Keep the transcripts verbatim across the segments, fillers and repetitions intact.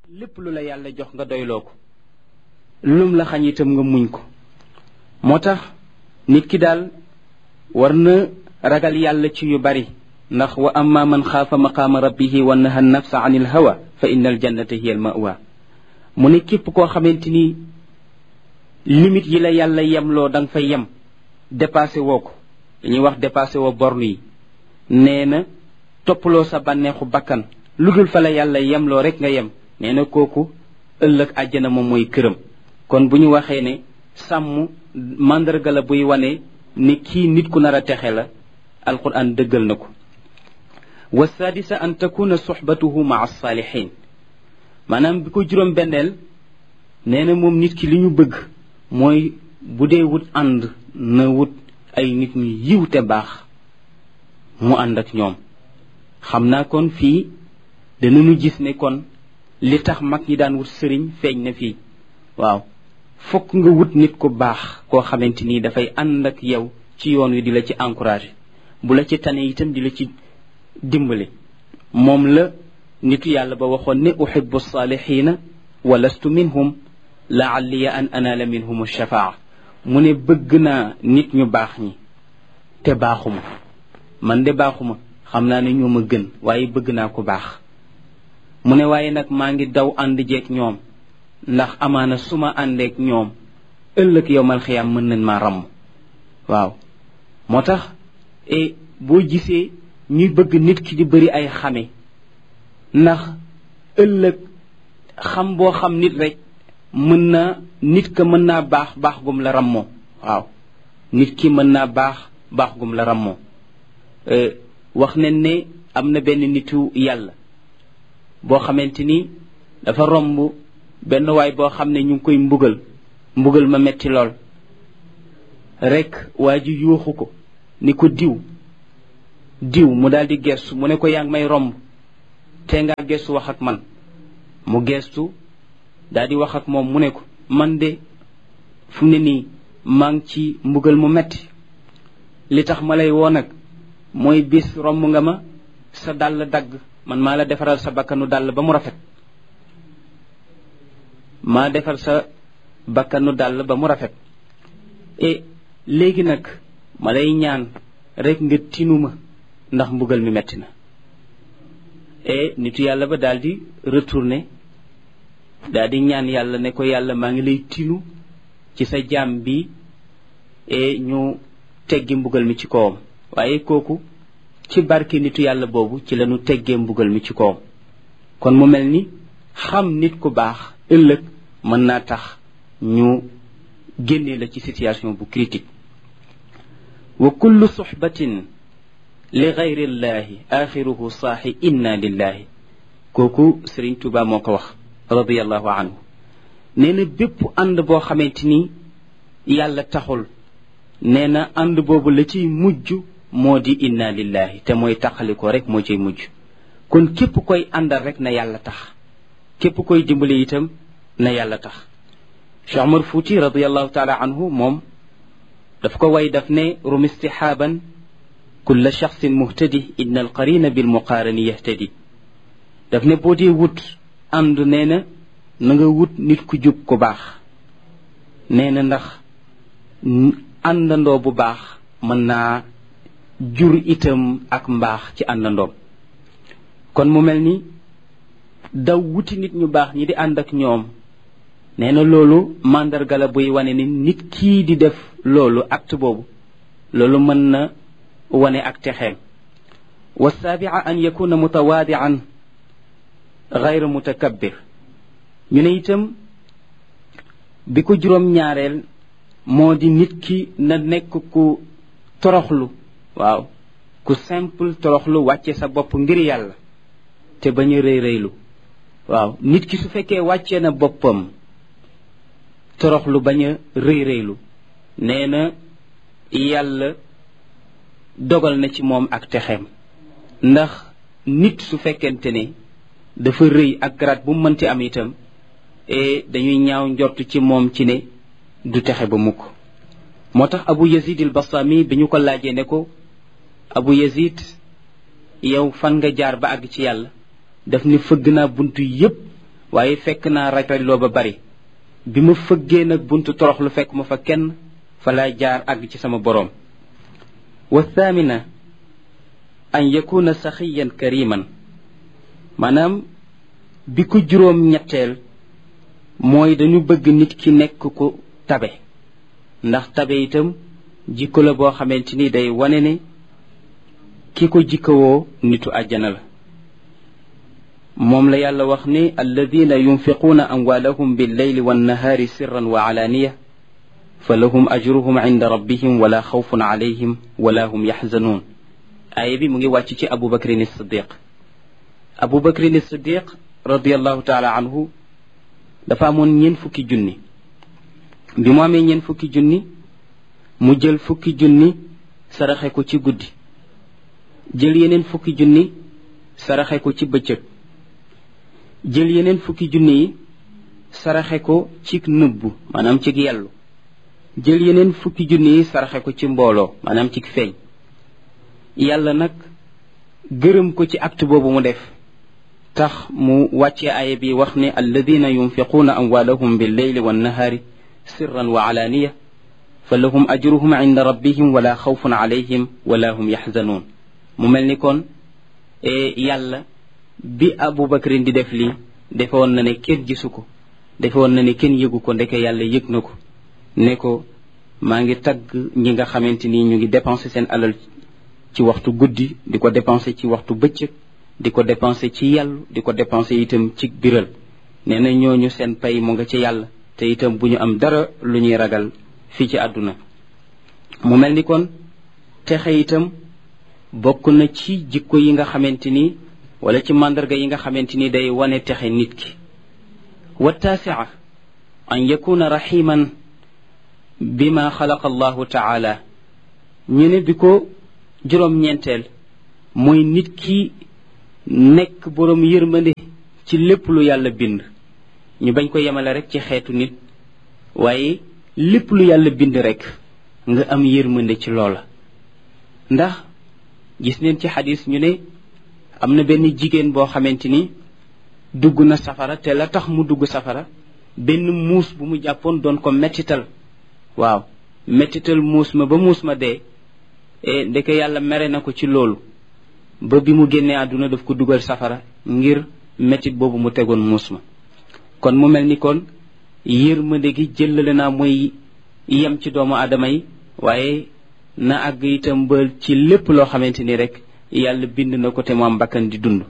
lépp lu la yàlla jox nga doyloo ko lum la xañ itam nga muñ ko moo tax nit ki daal war na ragal yàlla ci yu bari ndax wa amma man xaafa maqaama rabbihi wa naha nafsa an il hawa fa inna al jannata hiya al mawa mu ne képp koo xamante ni limite yi la yàlla yemloo da nga fay yem dépassé woo ko dañuy wax dépassé woo borne yi nee na toppaloo sa bànneexu bakkan lu dul fa la yàlla yemloo rek nga yem nee na kooku ëllëg àjjana moom mooy këram kon bu ñu waxee ne sàmm mandarga la buy wane ni kii nit ku nar a texe la alquran dëggal na ko wa sadisa an takuna soxbatuhu maa alsaalihin maanaam bi ko juróom benneel nee na moom nit ki li ñu bëgg mooy bu dee wut ànd na wut ay nit ñu yiw te baax mu ànd ak ñoom xam naa kon fii danañu gis ne kon li tax mag ñi daan wut sëriñ feeñ na fii waaw fokk nga wut nit ku baax koo xamante ni dafay ànd ak yow ci yoon wi di la ci encouragé bu la ci tane itam di la ci dimbali moom la nitu yàlla ba waxoon ne uhibbu saalihiina wa lastu minhum laalliya an anaala minhum shafaa mu ne bëgg naa nit ñu baax ñi te baaxuma man de baaxuma xam naa ne ñoo ma gën waaye bëgg naa ko baax mu ne waaye nag maa ngi daw ànd jeeg ñoom ndax amaana su ma àndeek ñoom ëllëg yowmal xiyaam mën nañ maa ràmm waaw moo tax e boo gisee ñuy bëgg nit ki di bëri ay xame ndax ëllëg xam boo xam nit rek mën na nit ka mën naa baax baax gum la rammoo waaw nit ki mën naa baax baax gum la rammoo wax nañ ne am na benn nitu yàlla boo xamante ni dafa romb benn waay boo xam ne ñu ngi koy mbugal mbugal ma metti lool rek waa ji yuuxu ko ni ko diw diw mu daal di gestu mu ne ko yaa ngi may romb te nga gestu wax ak man mu gestu daal di wax ak moom mu ne ko man de fu mu ne nii maa ngi ci mbugal mu metti li tax ma lay woo nag mooy bis romb nga ma sa dàll dagg man maa la defaral sa bakkanu dàll ba mu rafet maa defar sa bakkanu dàll ba mu rafet e léegi nag ma lay ñaan rek nga tinu ma ndax mbugal mi metti na e nitu yàlla ba daal di retourné daal di ñaan yàlla ne ko yàlla maa ngi lay tinu ci sa jaam bi e ñu teggi mbugal mi ci kawam waaye kooku ci barke nitu yàlla boobu ci lañu teggee mbugal mi ci kawam kon mu mel ni xam nit ku baax ëllëg mën naa tax ñu génnee la ci situation bu critique wa kullu suxbatin li gayri llahi axiruhu saaxi inna lillahi kooku Sëriñ Tuuba moo ko wax radiallahu anhu nee na bépp ànd boo xamante ni yàlla taxul nee na ànd boobu la ciy mujj moo di inna lillahi te mooy taxaliko rek moo ciy mujj kon képp koy àndal rek na yàlla tax képp koy dimbali itam na yàlla tax Cheikh Omar Fouti radiallahu taala anhu moom daf ko way daf ne rum istihaaban kulla shaxsin muhtadi inna alqarina bilmuqaarani yahtadi daf ne boo dee wut ànd nee na na nga wut nit ku jub ku baax nee na ndax àndandoo bu baax mën naa jur itam ak mbaax ci àndandoom kon mu mel ni daw wuti nit ñu baax ñi di ànd ak ñoom nee na loolu mandarga la buy wane ni nit kii di def loolu acte boobu loolu mën na wane ak texeem wa saabia an yakuna mutawaadian gayra mutakabbir ñu ne itam bi ko juróom ñaareel moo di nit ki na nekk ku toroxlu waaw ku simple toroxlu wàcce sa bopp ngir yàlla te bañ a rëy rëylu waaw nit ki su fekkee wàccee na boppam toroxlu bañ a rëy rëylu nee na yàlla dogal na ci moom ak texeem ndax nit su fekkente ne dafa rëy ak garaat bu mu mënti am itam e dañuy ñaaw njort ci moom ci ne du texe ba mukk moo tax Abu Yazid al Bastami bi ñu ko laajee ne ko Abu Yazid yow fan nga jaar ba àgg ci yàlla daf ni fëgg naa buntu yépp waaye fekk naa raj-rajloo ba bari bi ma fëggee nag buntu toroxlu fekk ma fa kenn fa laa jaar àgg ci sama boroom wa thamina an yakuna saxiyan kariman maanaam bi ko juróom ñetteel mooy dañu bëgg nit ki nekk ko tabe ndax tabe itam jikko la boo xamante ni day wane ne ki ko jikkawoo nitu àjjana la moom la yàlla wax ni alladina yunfiquuna amwaalahum billeyli wannahaari sirran wa alaaniya fa lahum ajruhum inda rabbihim wala xawfun alayhim wala hum yaxzanuun aaya bi mu ngi wàcc ci abu bakrin siddiq abu bakrin siddiq radiallahu taala anhu dafa amoon ñeen fukki junni bi mu amee ñeen fukki junni mu jël fukki junni saraxe ko ci guddi jël yeneen fukki junni saraxe ko ci bëccëg jël yeneen fukki junni yi saraxe ko ci nëbbu maanaam ci yellu jël yeneen fukki junni yi saraxe ko ci mbooloo maanaam ci feeñ yàlla nag gërëm ko ci acte boobu mu def tax mu wàcce aaya bi wax ne alladina yunfiquuna amwaalahum billeyli wannahaari sirran wa alaaniya fa lahum ajruhum inda rabbihim wala xawfun alayhim wala hum yaxzanuun mu mel ni kon yàlla bi abu bakrin di def lii defe woon na ne kenn gisu ko defe woon na ne kenn yëgu ko ndeke yàlla yëg na ko ne ko maa ngi tagg ñi nga xamante ni ñu ngi dépenser seen alal ci waxtu guddi di ko dépenser ci waxtu bëccëg di ko dépenser ci yàllu di ko dépenser itam ci biral nee na ñooñu seen pay mu nga ci yàlla te itam bu ñu am dara lu ñuy ragal fii ci àdduna mu mel ni kon texe itam bokk na ci jikko yi nga xamante ni wala ci màndarga yi nga xamante ni day wane texe nit ki wa taasia an yakuna rahiman bima xalaqa allahu taala ñu ne bi ko juróom-ñeenteel mooy nit ki nekk boroom yërmande ci lépp lu yàlla bind ñu bañ ko yemale rek ci xeetu nit waaye lépp lu yàlla bind rek nga am yërmande ci loola ndax gis neen ci xadis ñu ne am na benn jigéen boo xamante ni dugg na safara te la tax mu dugg safara benn muus bu mu jàppoon doon ko mettital waaw mettital muus ma ba muus ma dee e ndeke yàlla mere na ko ci loolu ba bi mu génnee àdduna daf ko dugal safara ngir mettit boobu mu tegoon muus ma kon mu mel ni kon yërmande gi jëlale naa mooy yem ci doomu aadama yi waaye na àgg itam ba ci lépp loo xamante ni rek yàlla bind na ko te mu am bakkan di dund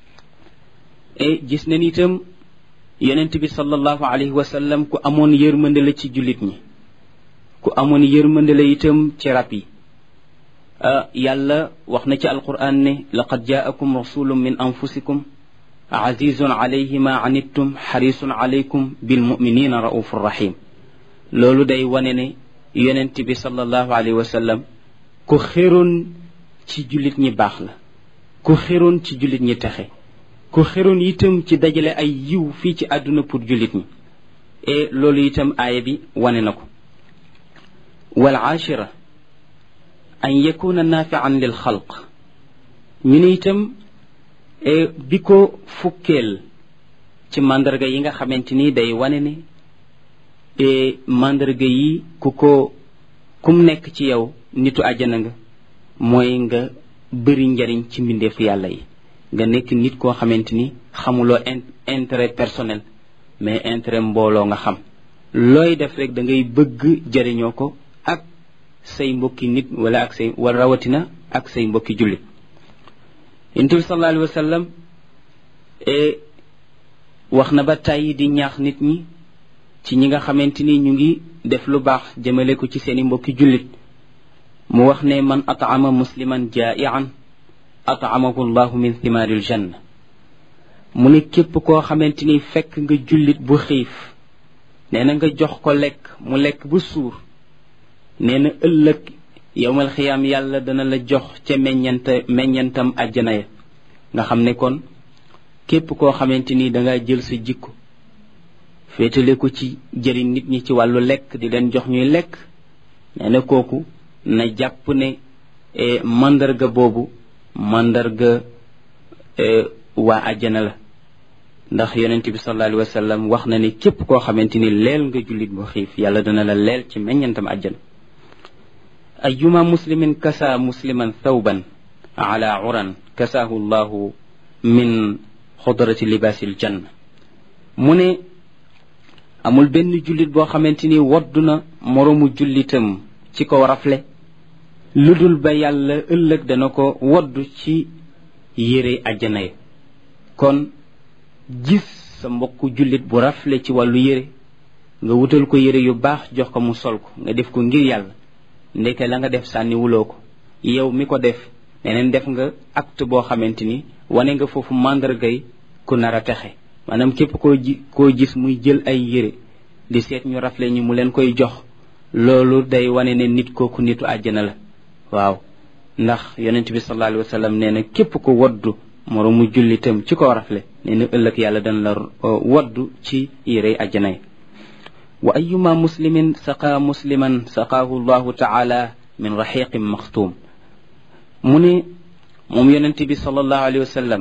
e gis nañ itam yonent bi sallallahu alayhi wa sallam ku amoon yërmande la ci jullit ñi ku amoon yërmande la itam ci rab yi yàlla wax na ci alquran ne laqad jaakum rasulun min anfusikum azizun alayhi ma anittum xarisun alaykum bilmuminina raufur rahim loolu day wane ne yonent bi sallallahu alayhi wa sallam ku xéroon ci jullit ñi baax la ku xéroon ci jullit ñi texe ku xéroon itam ci dajale ay yiw fii ci àdduna pour jullit ñi et loolu itam aaya bi wane na ko wal aashira an yakuna naafian lil xalq ñu ne itam bi ko fukkeel ci mandarga yi nga xamante ni day wane ne mandarga yi ku ko kum nekk ci yow nitu àjjana nga mooy nga bëri njariñ ci mbindeefu yàlla yi nga nekk nit koo xamante ni xamuloo intérêt personnel mais intérêt mbooloo nga xam looy def rek da ngay bëgg jariñoo ko ak say mbokki nit wala ak say wala rawatina ak say mbokki jullit yonent bi sallallahu alayhi wa sallam wax na ba tàyyi di ñaax nit ñi ci ñi nga xamante ni ñu ngi def lu baax jëmale ko ci seeni mbokki jullit mu wax ne man at'ama musliman jaa'ian at'amahu llahu min thimaaril janna mu ne képp koo xamante ni fekk nga jullit bu xiif nee na nga jox ko lekk mu lekk bu suur nee na ëllëg yowmal xiyaam yàlla dana la jox ca meññante meññantam àjjana ya nga xam ne kon képp koo xamante ni danga jël sa jikko féetale ko ci jëriñ nit ñi ci wàllu lekk di leen jox ñuy lekk nee na kooku na jàpp ne mandarga boobu mandarga waa àjjana la ndax yonent bi sallallahu alayhi wa sallam wax na ni képp koo xamante ni leel nga jullit bu xiif yàlla dana la leel ci meññantam àjjana ayuma muslimin kasa musliman thawban ala uran kasaahu llahu min xudrati libaasil janna mu ne amul benn jullit boo xamante ni woddu na moroomu jullitam ci ko rafle lu dul ba yàlla ëllëg dana ko woddu ci yére àjjana yi kon gis sa mbokku jullit bu rafle ci wàllu yére nga wutal ko yére yu baax jox ko mu sol ko nga def ko ngir yàlla ndeke la nga def sànni wuloo ko yow mi ko def neneen def nga acte boo xamante ni wane nga foofu màndargay ku nar a texe maanaam képp koo ji koo gis muy jël ay yére di seet ñu rafle ñi mu leen koy jox loolu day wane ne nit kooku nitu àjjana la waaw ndax yonent bi sallallahu alayhi wa sallam nee na képp ko woddu moroomu jullitam ci ko rafle nee na ëllëg yàlla dana la woddu ci yérey àjjana yi wa ayuma muslimin saqa musliman saqaahu llahu taala min raxiqin maxtuum mu ne moom yonent bi sallallahu alayhi wa sallam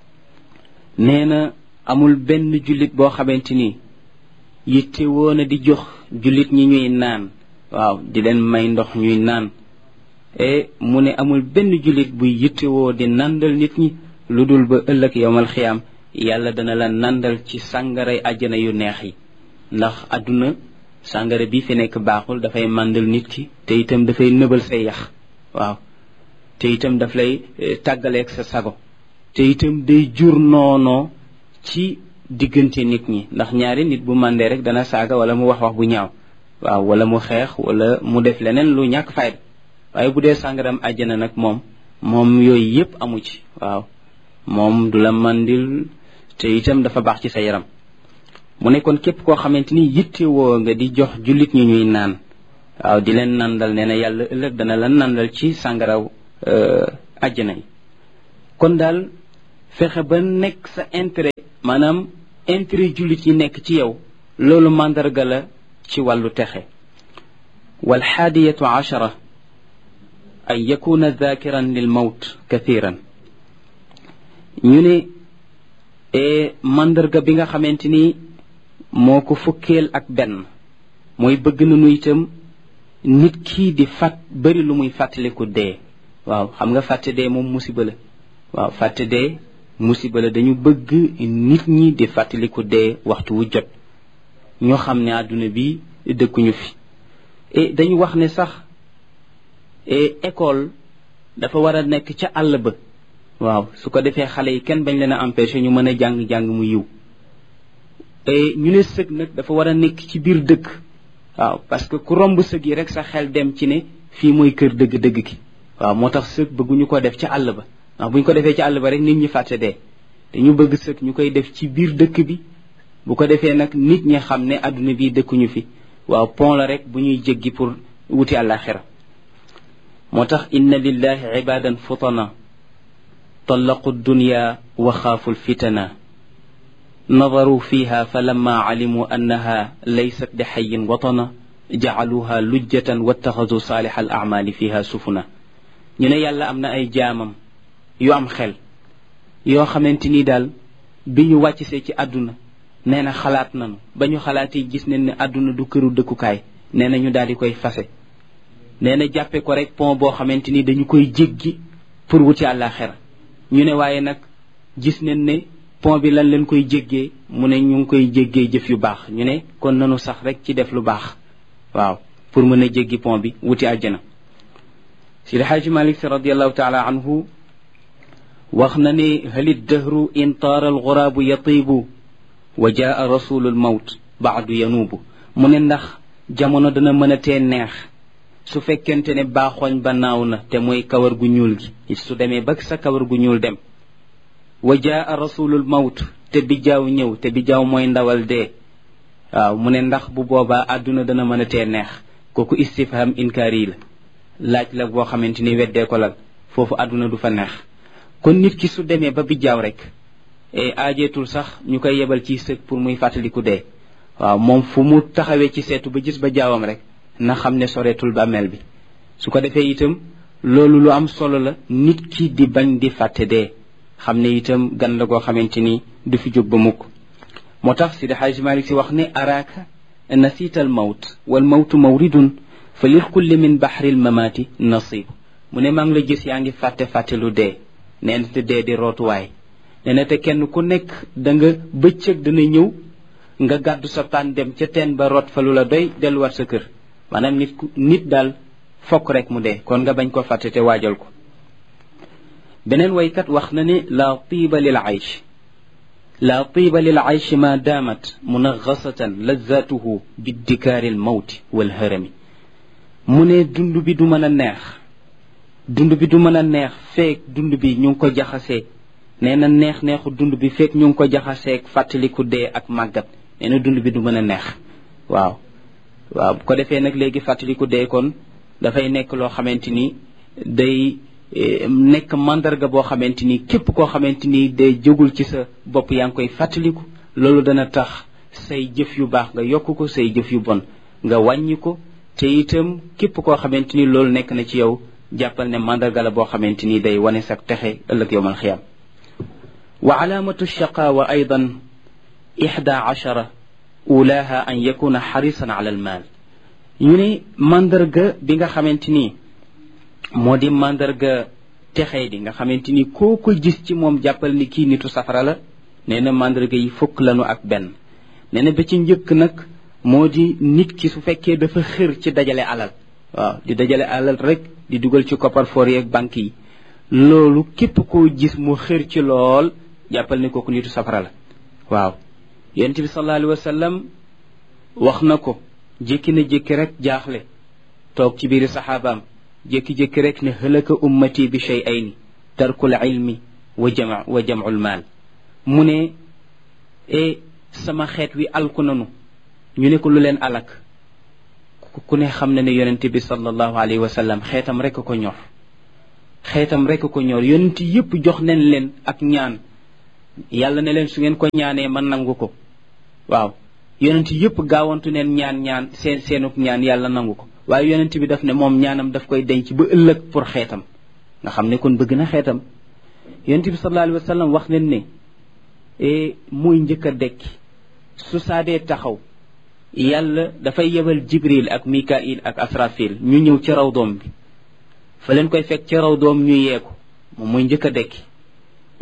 nee na amul benn jullit boo xamante ni yitte woon a di jox jullit ñi ñuy naan waaw di leen may ndox ñuy naan e mu ne amul benn jullit buy yittewoo di nandal nit ñi lu dul ba ëllëg yowmal xiyaam yàlla dana la nandal ci sàngaray àjjana yu neex yi ndax àdduna sàngara bi fi nekk baaxul dafay màndal nit ki te itam dafay nëbal say yax waaw te itam daf lay tàggaleeg sa sago te itam day jur noonoo ci diggante nit ñi ndax ñaari nit bu màndee rek dana saaga wala mu wax wax bu ñaaw waaw wala mu xeex wala mu def leneen lu ñàkk fayda waaye bu dee sàngaram àjjana nag moom moom yooyu yépp amu ci waaw moom du la mandil te itam dafa baax ci sa yaram mu ne kon képp koo xamante ni yittewoo nga di jox jullit ñi ñuy naan waaw di leen nandal nee na yàlla ëllëg dana la nandal ci sàngaraw àjjana yi kon daal fexe ba nekk sa intérêt maanaam intérêt jullit yi nekk ci yow loolu màndarga la ci wàllu texe wal xaadiyatu ashara an yakuna dhakiran lil mawt kathiran ñu ne mandarga bi nga xamante ni moo ko fukkeel ak benn mooy bëgg nañu itam nit kii di fàtt bari lu muy fàttaliku dee waaw xam nga fàtte dee moom musiba la waaw fàtte dee musiba la dañu bëgg nit ñi di fàttaliku dee waxtu wu jot ñoo xam ne àdduna bi dëkkuñu fi et dañu wax ne sax école dafa war a nekk ca àll ba waaw su ko defee xale yi kenn bañ leen a empêché ñu mën a jàng-jàng mu yiw ñu ne sëg nag dafa war a nekk ci biir dëkk waaw parce que ku romb sëg yi rek sa xel dem ci ne fii mooy kër dëgg-dëgg ki waaw moo tax sëg bëgguñu ko def ca àll ba waaw bu ñu ko defee ci àll ba rek nit ñi fàtte dee dañu bëgg sëg ñu koy def ci biir dëkk bi bu ko defee nag nit ñi xam ne àdduna bi dëkkuñu fi waaw pont la rek bu ñuy jéggi pour wuti àllaaxira moo tax inna lillahi ibadan futana طلقوا الدنيا وخافوا الفتنة نظروا فيها فلما علموا أنها ليست لحي وطنا جعلوها لجة واتخذوا صالح الأعمال فيها سفنا ñu ne yàlla am na ay jaamam yu am xel yoo xamante ni daal bi ñu wàccsee ci àdduna nee na xalaat nañu ba ñu xalaatee gis nañ ne àdduna du këru dëkkukaay nee na ñu daal di koy fase nee na jàppe ko rek pont boo xamante ni dañu koy jéggi pour wuti àllaaxira ñu ne waaye nag gis nañ ne pont bi lan leen koy jéggee mu ne ñu ngi koy jéggee jëf yu baax ñu ne kon nanu sax rek ci def lu baax waaw pour mën a jéggi pont bi wuti àjjana Sidi Xaaji Malik Si radiallahu taala anhu wax na ne halid dahru in taara alxuraabu yatiibu wa jaa rasulu almawt baadu yanuubu mu ne ndax jamono dana mën a tee neex su fekkente ne baaxooñ ba naaw na te mooy kawar gu ñuul gi su demee ba sa kawar gu ñuul dem wa jaa rasulul mawt te bijaaw ñëw te bijaaw mooy ndawal dee waaw mu ne ndax bu boobaa àdduna dana mën a tee neex kooku istifham inkaari la laaj la boo xamante ni weddee ko lal foofu àdduna du fa neex kon nit ki su demee ba bijaaw rek e aajeetul sax ñu koy yebal ci sëg pour muy fàttaliku dee waaw moom fu mu taxawee ci seetu ba gis ba jaawam rek na xam ne soreetul bàmmeel bi su ko defee itam loolu lu am solo la nit ki di bañ di fàtte dee xam ne itam gan la goo xamante ni du fi jóg ba mukk moo tax Sidi Xaaji Malik Si wax ne araaka nasita al mawt wal mawtu mawridun fa lil kulli min baxri l mamaati nasib mu ne maa ngi la gis yaa ngi fàtte fàtte lu dee nee na te dee di rootuwaay nee na te kenn ku nekk da nga bëccëg dana ñëw nga gàddu sa paan dem ca teen ba root fa lu la doy delluwaat sa kër maanaam nit ku nit daal fokk rek mu dee kon nga bañ ko fàtte te waajal ko beneen waykat wax na ne la tiiba lil aysh la tiiba lil aysh ma daamat munaxasatan lazatuhu biddikaari l mawti wal harami mu ne dund bi du mën a neex dund bi du mën a neex feek dund bi ñu ngi ko jaxasee nee na neex neexu dund bi feek ñu ngi ko jaxaseeg fàttaliku dee ak màggat nee na dund bi du mën a neex waaw waaw bu ko defee nag léegi fàttaliku dee kon dafay nekk loo xamante ni day nekk mandarga boo xamante ni képp koo xamante ni day jógul ci sa bopp yaa ngi koy fàttaliku loolu dana tax say jëf yu baax nga yokk ko say jëf yu bon nga wàññi ko te itam képp koo xamante ni loolu nekk na ci yow jàppal ne mandarga la boo xamante ni day wane sa texe ëllëg yowmal xiyaam wa alaamatu shaqaawa aydan ixda achara ulaha an yakuna xarisan ala almaal ñu ne mandarga bi nga xamante ni moo di mandarga texee di nga xamante ni koo ko gis ci moom jàppal ni kii nitu safara la nee na mandarga yi fukk lanu ak benn nee na ba ci njëkk nag moo di nit ki su fekkee dafa xër ci dajale alal waaw di dajale alal rek di dugal ci coffre-fort yi ak banque yi loolu képp koo gis mu xër ci lool jàppal ni kooku nitu safara la waaw yonent bi sallallahu alayhi wa sallam wax na ko jékki na jékki rek jaaxle toog ci biiri saxaabaam jékki-jékki rek ne halaka ummati bi shay'ayni tarkul ilmi wa jama wa jam'ul maal mu ne e sama xeet wi alku nanu ñu ne ko lu leen alak ku ne xam na ne yonent bi sallallahu alayhi wa sallam xeetam rek ko ñor xeetam rek ko ñor yonent yépp jox nañ leen ak ñaan yàlla ne leen su ngeen ko ñaanee man nangu ko waaw yonent yépp gaawantu neen ñaan ñaan seen seenuk ñaan yàlla nangu ko waaye yonent bi daf ne moom ñaanam daf koy denc ba ëllëg pour xeetam nga xam ne kon bëgg na xeetam yonent bi sallallahu alayhi wa sallam wax leen ne e muy njëkk a dekki su saadee taxaw yàlla dafay yebal jibril ak mikail ak asrafil ñu ñëw ci raw doom bi fa leen koy fekk ci raw doom ñu yeeku moom muy njëkk a dekki